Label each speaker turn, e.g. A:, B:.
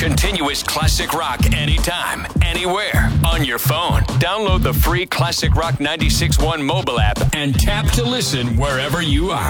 A: continuous classic rock anytime, anywhere, on your phone. Download the free Classic Rock 96.1 mobile app and tap to listen wherever you are.